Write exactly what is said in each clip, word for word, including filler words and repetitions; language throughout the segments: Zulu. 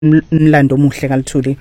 umlando omuhle kaLuthuli.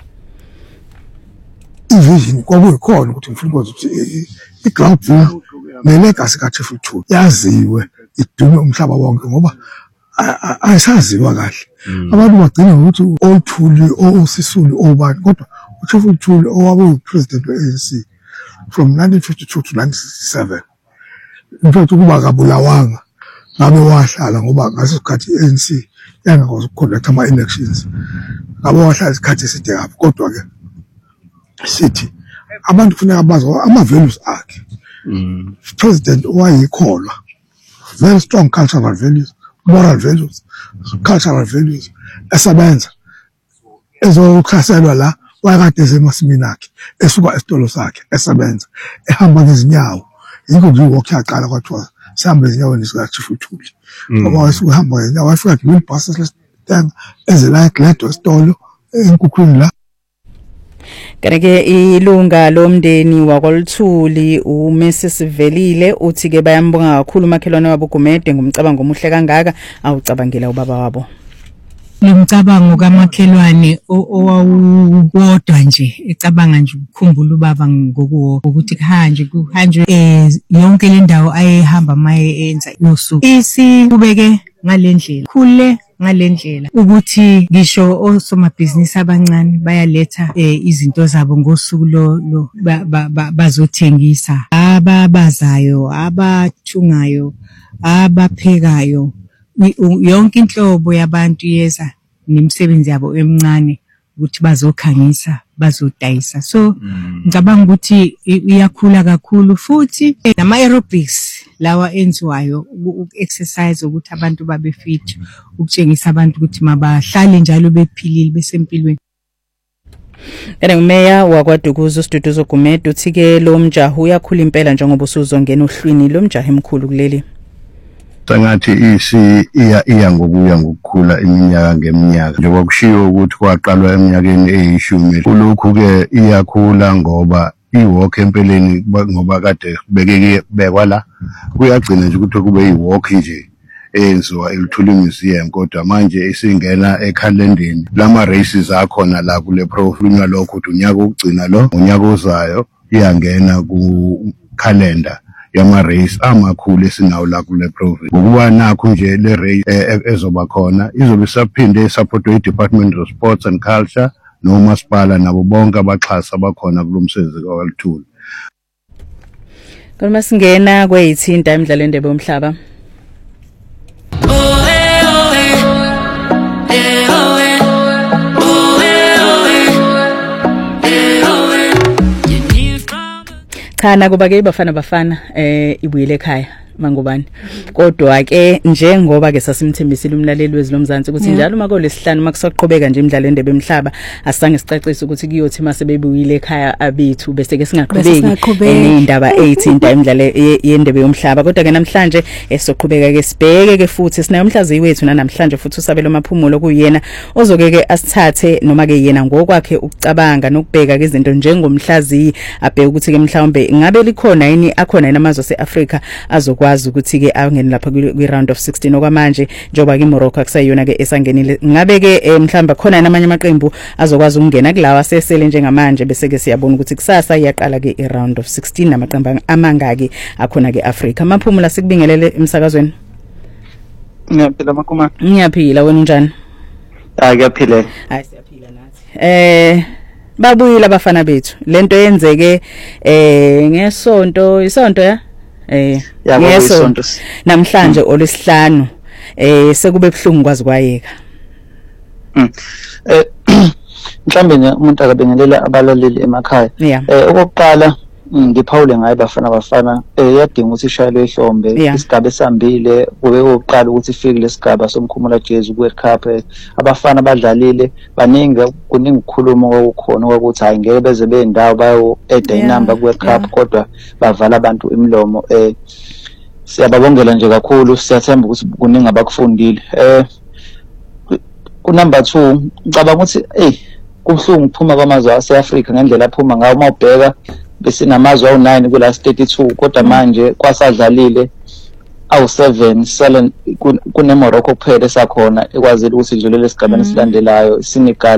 Ivision kwakuyikhona ukuthi ngifuna ukuthi iground view nelegacy kaChief Luthuli yaziwe idume umhlaba wonke ngoba ayisaziwa kahle. Abantu bagcina ukuthi uLuthuli oSisulu obani kodwa uChief Luthuli owabe president we-A N C from nineteen fifty-two to nineteen sixty-seven. Mfethu kuba kabulawanga ngabe wahlala ngoba ngaso isikhathi i-A N C yangakwazi ukuconduct ama elections. Ngabe wahlala isikhathi eside kabi kodwa ke sithi abantu kufanele bazi ama values akhe. President owayikholwa very strong cultural values, moral values, cultural values esabenza ezokhaselwa la wakade ezemasimini akhe esuka esitolo sakhe esabenza ehamba ngezinyawo yikho nje walk yaqala kwathiwa sihamba ezinyaweni sika Chief Luthuli ngoba wasuka hamba ngezinyawo wafika nge buses lesitanga ezela glad esitolo enkukhwini la. Kanike ilunga lomndeni wakwaLuthuli uMissus Velile uthi ke bayambonga kakhulu umakhelwane wabo Gumede ngomcabango omuhle kangaka awucabangela ubaba wabo. Lemcabango kamakhelwane owawodwa nje ecabanga nje ukukhumbula ubaba ngokuwo ukuthi kuhanje kuhanjwe eh yonke le ndawo ayehamba maye enza usuku isi kubeke ngalendlela khule ngalendlela ukuthi ngisho osomabhizinisi abancane bayaletha izinto zabo ngosuku lo bazothengisa ababazayo abathungayo abaphekayo yonke inhlobo yabantu yeza nemisebenzi yabo emncane ukuthi bazokhangisa bazodayisa so ngicabanga ukuthi iyakhula kakhulu futhi nama aerobics lawa enziwayo uku-exercise ukuthi abantu babe fit ukutshengisa abantu ukuthi mabahlale njalo bephilile besempilweni. Ene umeya wakwaDukuza uSiduduzo Gumede uthi ke lo mjahu uyakhula impela njengoba usuzongena uhlwini lo mjahu emkhulu kuleli. Sangathi isi iya iya ngokuya ngokukhula iminyaka ngeminyaka njengoba kushiwo ukuthi kwaqalwa eminyakeni eyishumi kulokhu ke iyakhula ngoba iwalk empeleni ngoba kade bekeke bekwala kuyagcina nje ukuthi kube iwalk nje eyenziwa eLuthuli Museum kodwa manje isingena ekhalendeni lama races akhona la kule profinya lokho ukuthi unyaka ukugcina lo unyaka ozayo iyangena ku calendar yama race amakhulu esinawo la kule province ngokuba nakho nje le race ezoba khona izobe saphinde supportwe iDepartment of Sports and Culture nomasipala nabo bonke abaxhasa bakhona kulomsebenzi kaLuthuli. Kolma singena kweyithinta emidlalo endebe yomhlaba. Khana kuba ke bafana bafana eh ibuyile ekhaya mangubani kodwa ke njengoba ke sasimthembisile umlaleli wezilomzansi ukuthi njalo uma kolesihlanu makusaqhubeka nje imidlalo endebe emhlaba asange sicacise ukuthi kuyothi mase bebuyile ekhaya abethu bese ke singaqhubeki endaba eyithinta imidlalo yendebe yomhlaba kodwa ke namhlanje esoqhubeka ke sibheke ke futhi sinayo umhlazi wethu namhlanje futhi usabelo amaphumulo kuyena ozoke ke asithathe noma ke yena ngokwakhe ukucabanga nokubheka ke izinto njengomhlazi abheke ukuthi ke mhlawumbe ngabe likhona yini akhona inamazwe aseAfrika azokwa ukuthi ke angene lapha kwi round of sixteen okwamanje njoba ke Morocco akusayona ke esangenile ngabe ke mhlamba khona namanye amaqembu azokwazi ukungena kulawa sesele njengamanje bese ke siyabona ukuthi kusasa iyaqala ke i round of sixteen namaqembu amangaki akhona ke Africa. Maphumula sikubingelele emsakazweni. Ngiyaphila makuma. Ngiyaphila wena unjani? Hayi ngiyaphila. Hayi siyaphila nathi. Eh babuyile abafana bethu lento yenzeke eh ngesonto isonto ya eh yesonto namhlanje olesihlanu eh sekube buhlungu kwazi kwayeka. Mm. Eh mhlambe nje umuntu akabengelela abalaleli emakhaya. Eh okokuqala ngiphawule ngaye bafana bafana eh yadinga ukuthi ishayelwe ehlombe isigaba esambile kube oqala ukuthi ifike lesigaba somkhumula Jesu ku World Cup abafana badlalile baningi kuningi ukukhuluma okukhona ukuthi hayi ngeke beze bendawo bayo eda inamba ku World Cup kodwa bavala abantu imilomo eh siyababongela nje kakhulu siyathemba ukuthi kuningi abakufundile eh ku number two ngicabanga ukuthi eh kubuhlungu ukuphuma kwamazwe aseAfrika ngendlela aphuma ngawo mawubheka bese namazwe awu nine kula thirty-two kodwa manje kwasadlalile awu seven sale kune Morocco kuphela esakhona ekwazile ukuthi idlulele esigabeni esilandelayo Senegal